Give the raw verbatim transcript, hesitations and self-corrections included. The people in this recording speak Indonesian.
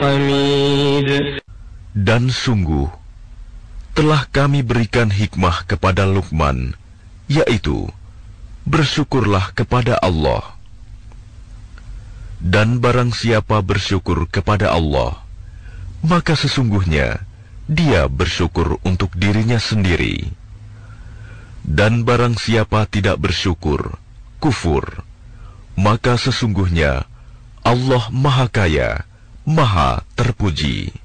حميد. Dan sungguh telah kami berikan hikmah kepada Luqman, yaitu bersyukurlah kepada Allah. Dan barang siapa bersyukur kepada Allah, maka sesungguhnya dia bersyukur untuk dirinya sendiri. Dan barang siapa tidak bersyukur, kufur, maka sesungguhnya Allah Maha Kaya, Maha Terpuji.